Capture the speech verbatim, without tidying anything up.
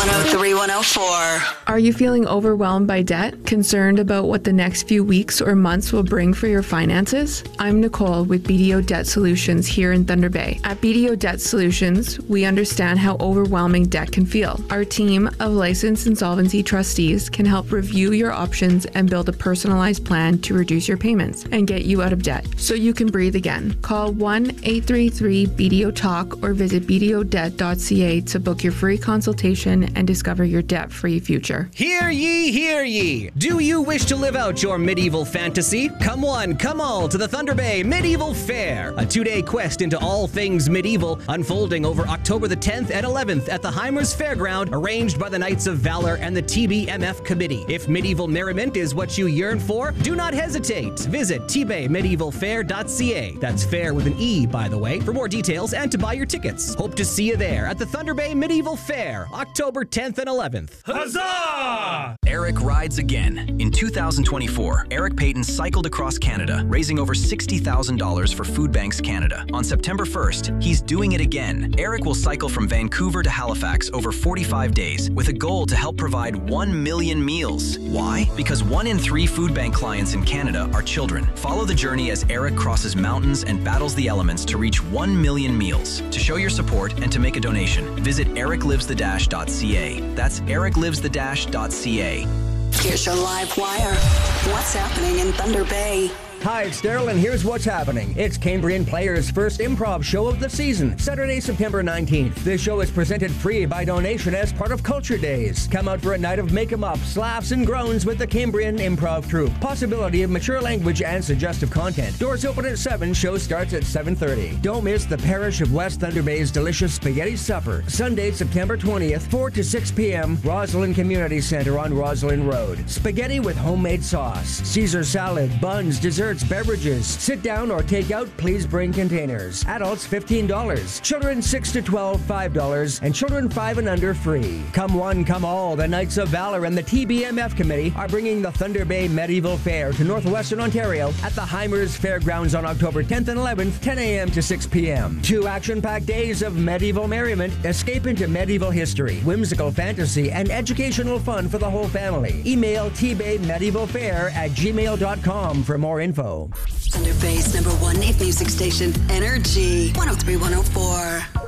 one oh three, one oh four. Are you feeling overwhelmed by debt? Concerned about what the next few weeks or months will bring for your finances? I'm Nicole with B D O Debt Solutions here in Thunder Bay. At B D O Debt Solutions, we understand how overwhelming debt can feel. Our team of licensed insolvency trustees can help review your options and build a personalized plan to reduce your payments and get you out of debt so you can breathe again. Call one eight three three B D O Talk or visit b d o debt dot c a to book your free consultation and discover your debt-free future. Hear ye, hear ye! Do you wish to live out your medieval fantasy? Come one, come all to the Thunder Bay Medieval Fair, a two-day quest into all things medieval, unfolding over October the tenth and eleventh at the Heimers Fairground, arranged by the Knights of Valor and the T B M F Committee. If medieval merriment is what you yearn for, do not hesitate. Visit t bay medieval fair dot c a. That's fair with an E, by the way, for more details and to buy your tickets. Hope to see you there at the Thunder Bay Medieval Fair, October tenth and eleventh. Huzzah! Eric rides again. In two thousand twenty-four, Eric Payton cycled across Canada, raising over sixty thousand dollars for Food Banks Canada. On September first, he's doing it again. Eric will cycle from Vancouver to Halifax over forty-five days with a goal to help provide one million meals. Why? Because one in three food bank clients in Canada are children. Follow the journey as Eric crosses mountains and battles the elements to reach one million meals. To show your support and to make a donation, visit eric lives the dash dot c a. That's eric lives the dash dot c a. Here's your live wire. What's happening in Thunder Bay? Hi, it's Daryl, and here's what's happening. It's Cambrian Players' first improv show of the season, Saturday, September nineteenth. This show is presented free by donation as part of Culture Days. Come out for a night of make-em-ups, laughs, and groans with the Cambrian Improv Troupe. Possibility of mature language and suggestive content. Doors open at seven, show starts at seven thirty. Don't miss the Parish of West Thunder Bay's delicious spaghetti supper, Sunday, September twentieth, four to six p.m., Roslyn Community Center on Roslyn Road. Spaghetti with homemade sauce, Caesar salad, buns, desserts, beverages. Sit down or take out, please bring containers. Adults fifteen dollars. Children six to twelve, five dollars. And children five and under free. Come one, come all. The Knights of Valor and the T B M F Committee are bringing the Thunder Bay Medieval Fair to Northwestern Ontario at the Heimers Fairgrounds on October tenth and eleventh, ten a.m. to six p.m. Two action-packed days of medieval merriment. Escape into medieval history, whimsical fantasy, and educational fun for the whole family. Email t bay medieval fair at gmail dot com for more info. Thunder Bay's number one hit music station, Energy one oh three, one oh four.